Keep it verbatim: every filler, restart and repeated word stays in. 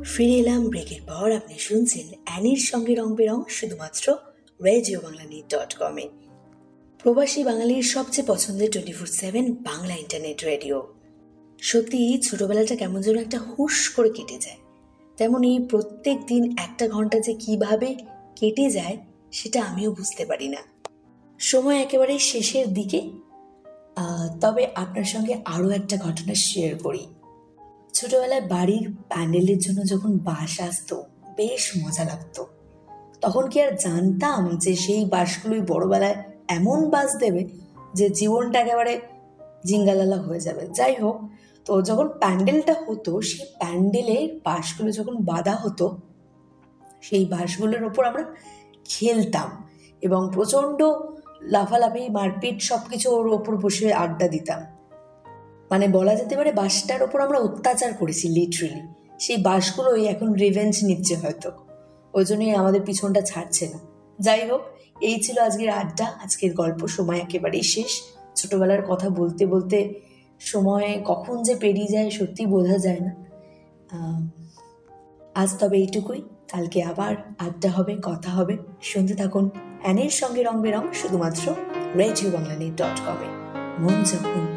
ফিরে এলাম ব্রেকের পর। আপনি শুনছেন অ্যানির সঙ্গে রং বেরং, শুধুমাত্র রেডিও বাংলা নিট ডট কমে। প্রবাসী বাঙালির সবচেয়ে পছন্দের twenty four seven Bangla internet radio. সত্যি ছোটবেলাটা কেমন যেন একটা হুশ করে কেটে যায়, তেমনই প্রত্যেক দিন একটা ঘন্টা যে কিভাবে কেটে যায় সেটা আমিও বুঝতে পারি না। সময় একেবারে শেষের দিকে, তবে আপনার সঙ্গে আরও একটা ঘটনা শেয়ার করি। ছোটবেলায় বাড়ির প্যান্ডেলের জন্য যখন বাস আসতো বেশ মজা লাগতো। তখন কি আর জানতাম যে সেই বাসগুলোই বড়বেলায় এমন বাস দেবে যে জীবনটা একেবারে জিঙ্গালালা হয়ে যাবে। যাই হোক, তো যখন প্যান্ডেলটা হতো, সেই প্যান্ডেলের বাসগুলো যখন বাঁধা হতো, সেই বাসগুলোর ওপর আমরা খেলতাম এবং প্রচণ্ড লাফালাফি, মারপিট, সব কিছু ওর ওপর বসে আড্ডা দিতাম। মানে বলা যেতে পারে বাসটার ওপর আমরা অত্যাচার করেছি লিটারেলি। সেই বাসগুলোই এখন রিভেঞ্জ নিচ্ছে হয়তো, ওই জন্যই আমাদের পিছনটা ছাড়ছে না। যাই হোক, এই ছিল আজকের আড্ডা, আজকের গল্প। সময় একেবারেই শেষ। ছোটবেলার কথা বলতে বলতে সময় কখন যে পেরিয়ে যায় সত্যি বোঝা যায় না। আজ তবে এইটুকুই, কালকে আবার আড্ডা হবে, কথা হবে। শুনতে থাকুন অ্যানির সঙ্গে রং বেরং, শুধুমাত্র রেডিও বাংলা নিট ডট কমে। মন যখন